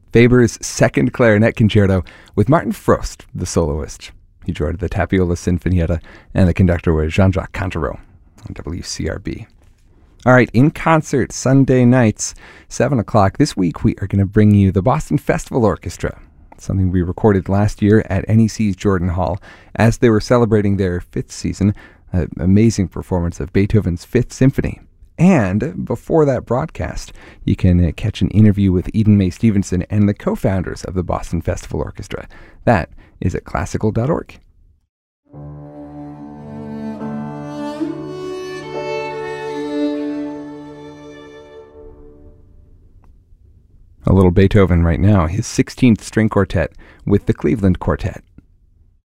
Weber's Second Clarinet Concerto with Martin Frost, the soloist. He joined the Tapiola Sinfonietta, and the conductor was Jean-Jacques Cantero on WCRB. All right, in concert Sunday nights, 7 o'clock. This week we are going to bring you the Boston Festival Orchestra, something we recorded last year at NEC's Jordan Hall as they were celebrating their 5th season, an amazing performance of Beethoven's 5th Symphony. And before that broadcast, you can catch an interview with Eden May Stevenson and the co-founders of the Boston Festival Orchestra. That is at classical.org. A little Beethoven right now, his 16th string quartet with the Cleveland Quartet.